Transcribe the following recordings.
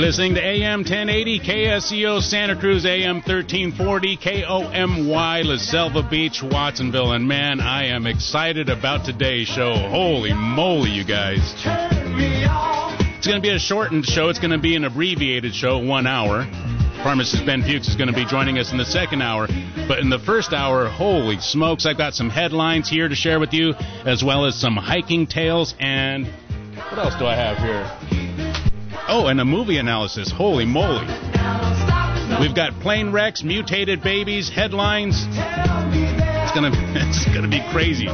listening to AM 1080, KSCO Santa Cruz, AM 1340, KOMY, La Selva Beach, Watsonville. And man, I am excited about today's show. Holy moly, you guys. It's going to be a shortened show. It's going to be an abbreviated show, 1 hour. Pharmacist Ben Fuchs is going to be joining us in the second hour. But in the first hour, holy smokes, I've got some headlines here to share with you, as well as some hiking tales. And what else do I have here? Oh, and a movie analysis. Holy moly. We've got plane wrecks, mutated babies, headlines. It's gonna be crazy.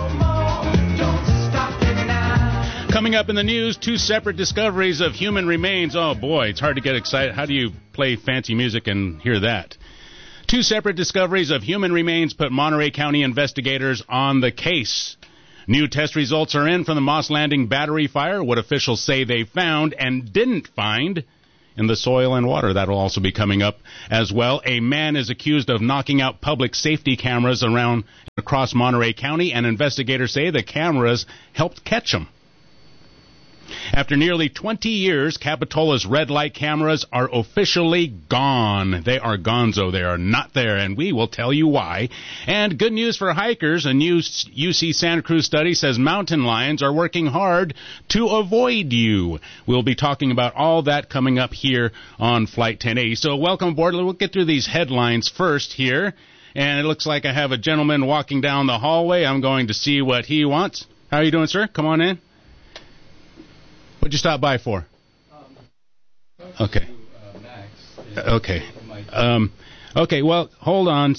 Coming up in the news, 2 separate discoveries of human remains. Oh, boy, it's hard to get excited. How do you play fancy music and hear that? 2 separate discoveries of human remains put Monterey County investigators on the case. New test results are in from the Moss Landing battery fire, what officials say they found and didn't find in the soil and water. That will also be coming up as well. A man is accused of knocking out public safety cameras around across Monterey County, and investigators say the cameras helped catch him. After nearly 20 years, Capitola's red light cameras are officially gone. They are gonzo. They are not there, and we will tell you why. And good news for hikers. A new UC Santa Cruz study says mountain lions are working hard to avoid you. We'll be talking about all that coming up here on Flight 1080. So welcome aboard. We'll get through these headlines first here. And it looks like I have a gentleman walking down the hallway. I'm going to see what he wants. How are you doing, sir? Come on in. What'd you stop by for? Okay. Okay. Okay, well, hold on.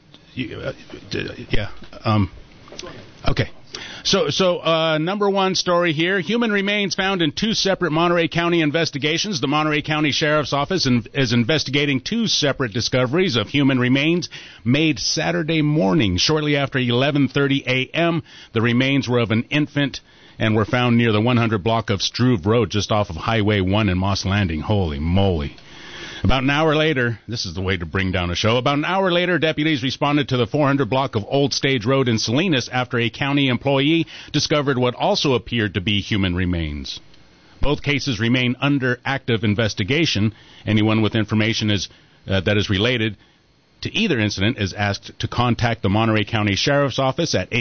Okay. So, number one story here. Human remains found in 2 separate Monterey County investigations. The Monterey County Sheriff's Office is investigating 2 separate discoveries of human remains made Saturday morning. Shortly after 11:30 a.m., the remains were of an infant and were found near the 100 block of Struve Road, just off of Highway 1 in Moss Landing. Holy moly. About an hour later, this is the way to bring down a show. About an hour later, deputies responded to the 400 block of Old Stage Road in Salinas after a county employee discovered what also appeared to be human remains. Both cases remain under active investigation. Anyone with information that is related to either incident is asked to contact the Monterey County Sheriff's Office at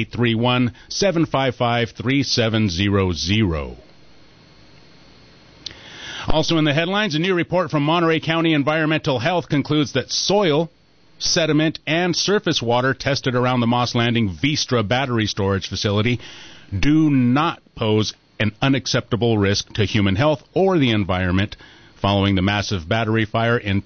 831-755-3700. Also in the headlines, a new report from Monterey County Environmental Health concludes that soil, sediment, and surface water tested around the Moss Landing Vistra battery storage facility do not pose an unacceptable risk to human health or the environment following the massive battery fire in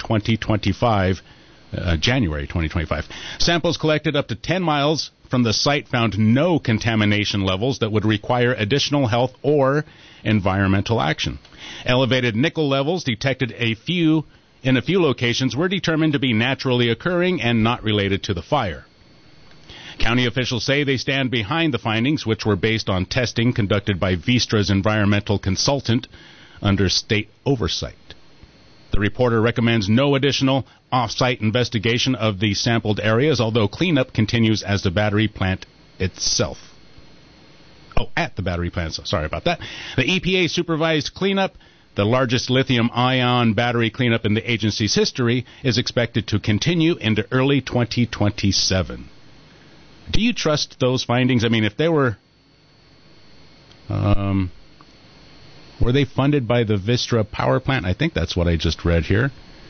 January 2025. Samples collected up to 10 miles from the site found no contamination levels that would require additional health or environmental action. Elevated nickel levels detected in a few locations were determined to be naturally occurring and not related to the fire. County officials say they stand behind the findings, which were based on testing conducted by Vistra's environmental consultant under state oversight. The reporter recommends no additional off-site investigation of the sampled areas, although cleanup continues as the battery plant itself. At the battery plant. Sorry about that. The EPA supervised cleanup, the largest lithium-ion battery cleanup in the agency's history, is expected to continue into early 2027. Do you trust those findings? I mean, if they were they funded by the Vistra power plant? I think that's what I just read here.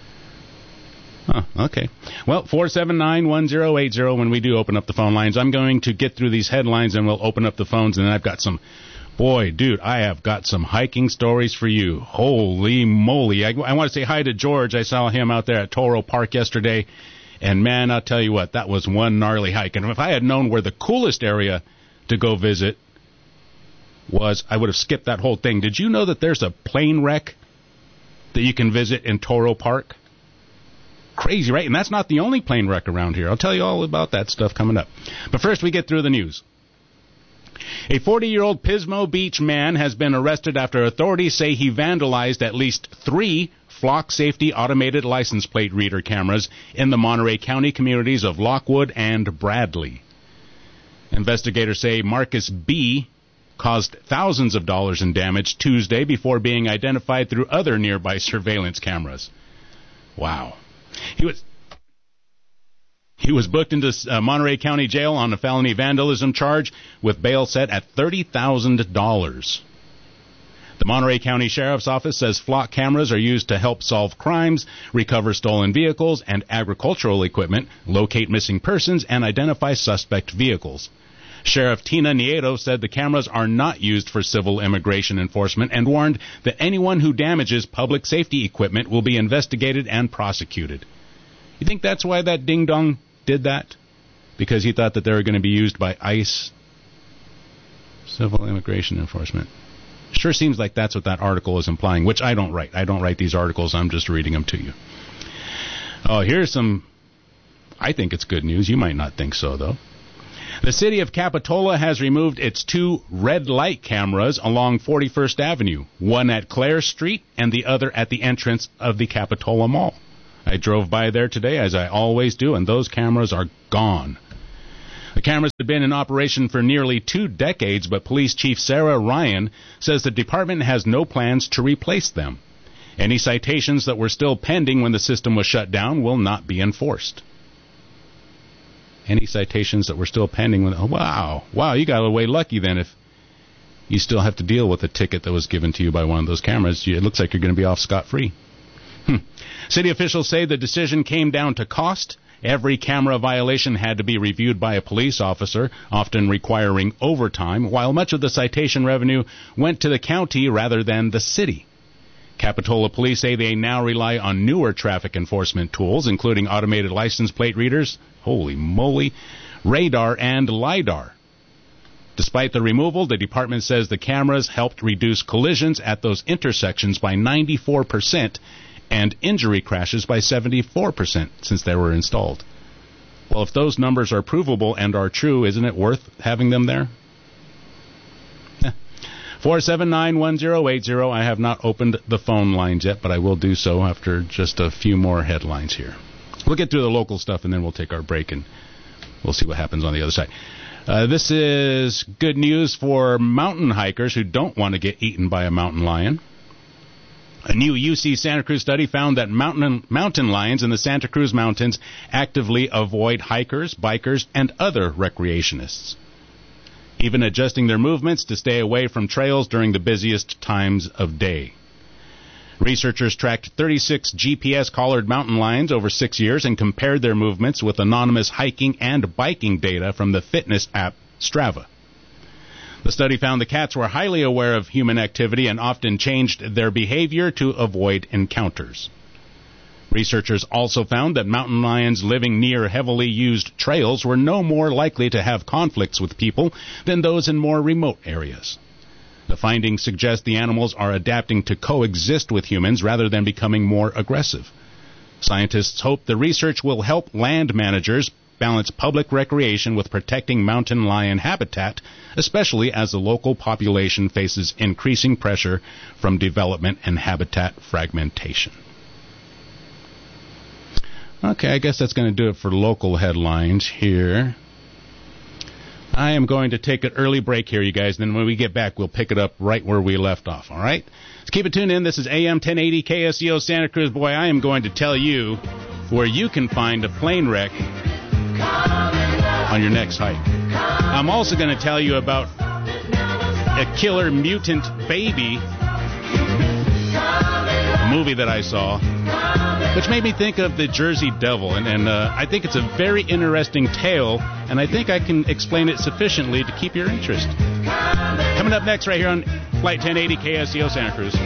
Okay. Well, 479-1080 when we do open up the phone lines. I'm going to get through these headlines and we'll open up the phones, and then I've got I have got some hiking stories for you. Holy moly. I want to say hi to George. I saw him out there at Toro Park yesterday, and man, I'll tell you what, that was one gnarly hike. And if I had known where the coolest area to go visit was, I would have skipped that whole thing. Did you know that there's a plane wreck that you can visit in Toro Park? Crazy, right? And that's not the only plane wreck around here. I'll tell you all about that stuff coming up. But first, we get through the news. A 40-year-old Pismo Beach man has been arrested after authorities say he vandalized at least 3 Flock Safety automated license plate reader cameras in the Monterey County communities of Lockwood and Bradley. Investigators say Marcus B. caused thousands of dollars in damage Tuesday before being identified through other nearby surveillance cameras. Wow. He was booked into Monterey County Jail on a felony vandalism charge with bail set at $30,000. The Monterey County Sheriff's Office says flock cameras are used to help solve crimes, recover stolen vehicles and agricultural equipment, locate missing persons, and identify suspect vehicles. Sheriff Tina Nieto said the cameras are not used for civil immigration enforcement and warned that anyone who damages public safety equipment will be investigated and prosecuted. You think that's why that ding-dong did that? Because he thought that they were going to be used by ICE? Civil immigration enforcement. Sure seems like that's what that article is implying, which I don't write. I don't write these articles. I'm just reading them to you. Oh, here's some... I think it's good news. You might not think so, though. The city of Capitola has removed its 2 red light cameras along 41st Avenue, one at Clare Street and the other at the entrance of the Capitola Mall. I drove by there today, as I always do, and those cameras are gone. The cameras have been in operation for nearly 2 decades, but Police Chief Sarah Ryan says the department has no plans to replace them. Any citations that were still pending when the system was shut down will not be enforced. Any citations that were still pending when... Oh, wow, you got away lucky then if you still have to deal with a ticket that was given to you by one of those cameras. It looks like you're going to be off scot-free. City officials say the decision came down to cost. Every camera violation had to be reviewed by a police officer, often requiring overtime, while much of the citation revenue went to the county rather than the city. Capitola police say they now rely on newer traffic enforcement tools, including automated license plate readers, holy moly, radar, and LiDAR. Despite the removal, the department says the cameras helped reduce collisions at those intersections by 94%, and injury crashes by 74% since they were installed. Well, if those numbers are provable and are true, isn't it worth having them there? 479-1080. I have not opened the phone lines yet, but I will do so after just a few more headlines here. We'll get through the local stuff, and then we'll take our break, and we'll see what happens on the other side. This is good news for mountain hikers who don't want to get eaten by a mountain lion. A new UC Santa Cruz study found that mountain lions in the Santa Cruz Mountains actively avoid hikers, bikers, and other recreationists, even adjusting their movements to stay away from trails during the busiest times of day. Researchers tracked 36 GPS-collared mountain lions over 6 years and compared their movements with anonymous hiking and biking data from the fitness app Strava. The study found the cats were highly aware of human activity and often changed their behavior to avoid encounters. Researchers also found that mountain lions living near heavily used trails were no more likely to have conflicts with people than those in more remote areas. The findings suggest the animals are adapting to coexist with humans rather than becoming more aggressive. Scientists hope the research will help land managers balance public recreation with protecting mountain lion habitat, especially as the local population faces increasing pressure from development and habitat fragmentation. Okay, I guess that's going to do it for local headlines here. I am going to take an early break here, you guys, and then when we get back, we'll pick it up right where we left off, all right? Let's keep it tuned in. This is AM 1080 KSCO Santa Cruz. Boy, I am going to tell you where you can find a plane wreck on your next hike. I'm also going to tell you about a killer mutant baby, a movie that I saw, which made me think of the Jersey Devil, and I think it's a very interesting tale, and I think I can explain it sufficiently to keep your interest. Coming up next right here on Flight 1080 KSCO Santa Cruz.